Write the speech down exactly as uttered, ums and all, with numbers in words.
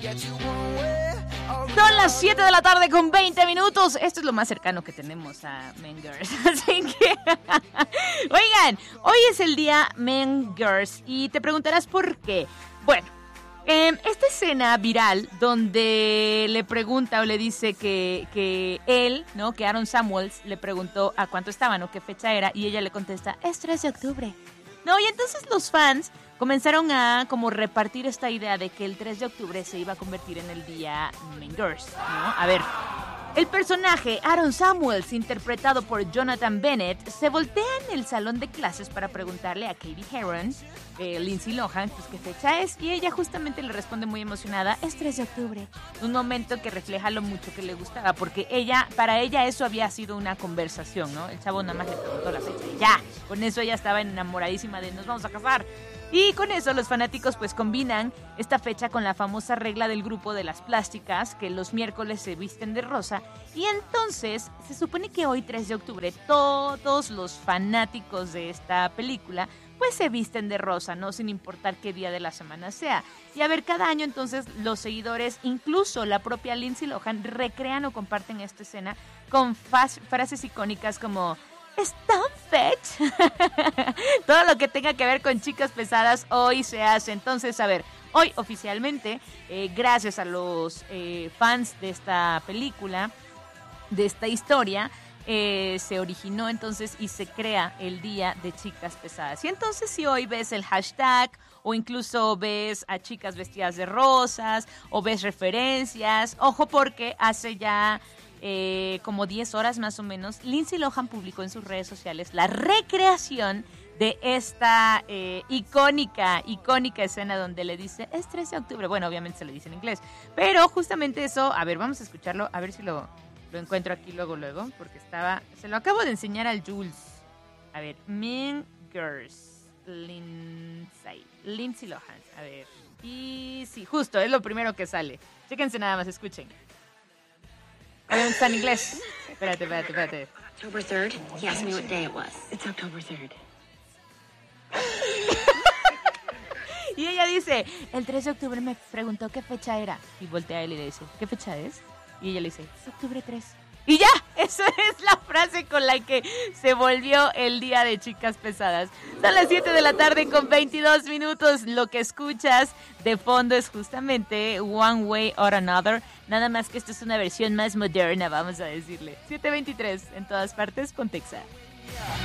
Son las siete de la tarde con veinte minutos. Esto es lo más cercano que tenemos a Mean Girls. Así que, oigan, hoy es el día Mean Girls y te preguntarás por qué. Bueno, eh, esta escena viral donde le pregunta o le dice que, que él, ¿no? Que Aaron Samuels le preguntó a cuánto estaban o qué fecha era y ella le contesta, es tres de octubre. No, y entonces los fans comenzaron a como repartir esta idea de que el tres de octubre se iba a convertir en el día Mean Girls, ¿no? A ver, el personaje Aaron Samuels, interpretado por Jonathan Bennett, se voltea en el salón de clases para preguntarle a Katie Heron, eh, Lindsay Lohan, pues qué fecha es, y ella justamente le responde muy emocionada, es tres de octubre. Un momento que refleja lo mucho que le gustaba, porque ella, para ella eso había sido una conversación, ¿no? El chavo nada más le preguntó la fecha y ya, con eso ella estaba enamoradísima de nos vamos a casar. Y con eso los fanáticos pues combinan esta fecha con la famosa regla del grupo de las plásticas, que los miércoles se visten de rosa. Y entonces se supone que hoy, tres de octubre, todos los fanáticos de esta película pues se visten de rosa, ¿no? Sin importar qué día de la semana sea. Y a ver, cada año entonces los seguidores, incluso la propia Lindsay Lohan, recrean o comparten esta escena con fas- frases icónicas como... ¡Es tan fetch! Todo lo que tenga que ver con chicas pesadas hoy se hace. Entonces, a ver, hoy oficialmente, eh, gracias a los eh, fans de esta película, de esta historia, eh, se originó entonces y se crea el Día de Chicas Pesadas. Y entonces si hoy ves el hashtag o incluso ves a chicas vestidas de rosas o ves referencias, ojo porque hace ya... Eh, como diez horas más o menos, Lindsay Lohan publicó en sus redes sociales la recreación de esta eh, icónica, icónica escena donde le dice, es tres de octubre, bueno, obviamente se le dice en inglés, pero justamente eso, a ver, vamos a escucharlo, a ver si lo, lo encuentro aquí luego, luego, porque estaba, se lo acabo de enseñar al Jules. A ver, Mean Girls, Lindsay, Lindsay Lohan, a ver, y sí, justo, es lo primero que sale, chéquense nada más, escuchen. Obviamente está en inglés. Espérate, espérate, espérate. October third? He asked me what day it was. It's October third. Y ella dice, el tres de octubre me preguntó qué fecha era. Y voltea a él y le dice, ¿qué fecha es? Y ella le dice, octubre tres. Y ya, esa es la frase con la que se volvió el Día de Chicas Pesadas. Son las siete de la tarde con veintidós minutos. Lo que escuchas de fondo es justamente One Way or Another. Nada más que esto es una versión más moderna, vamos a decirle. siete veintitrés en todas partes, Pontexa.